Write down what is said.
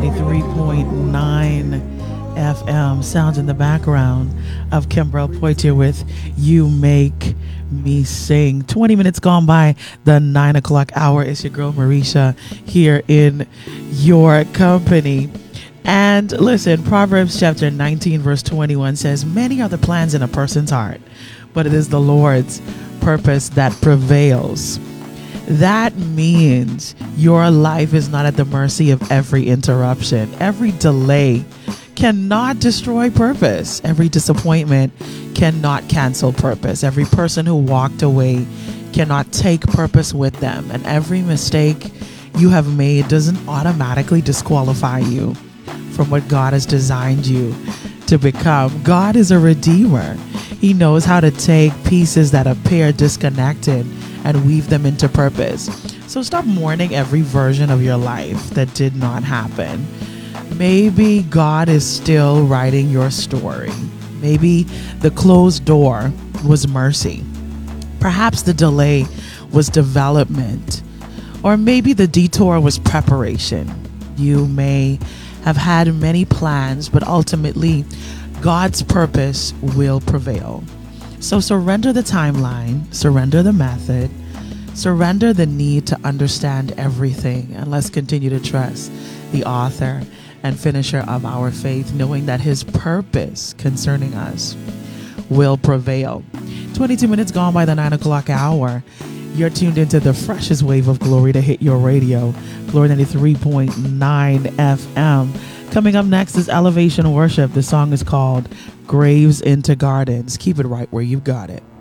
93.9 FM. Sounds in the background of Kimbrel Poitier with You Make Me Sing. 20 minutes gone by the 9 o'clock hour. It's your girl Marisha here in your company. And listen, Proverbs chapter 19 verse 21 says, many are the plans in a person's heart, but it is the Lord's purpose that prevails. That means your life is not at the mercy of every interruption. Every delay cannot destroy purpose. Every disappointment cannot cancel purpose. Every person who walked away cannot take purpose with them. And every mistake you have made doesn't automatically disqualify you from what God has designed you to become. God is a redeemer. He knows how to take pieces that appear disconnected and weave them into purpose. So stop mourning every version of your life that did not happen. Maybe God is still writing your story. Maybe the closed door was mercy. Perhaps the delay was development. Or maybe the detour was preparation. You may have had many plans, but ultimately God's purpose will prevail. So surrender the timeline, surrender the method, surrender the need to understand everything, and let's continue to trust the author and finisher of our faith, knowing that his purpose concerning us will prevail. 22 minutes gone by the 9 o'clock hour. You're tuned into the freshest wave of glory to hit your radio, Glory 93.9 FM. Coming up next is Elevation Worship. The song is called Graves into Gardens. Keep it right where you got it.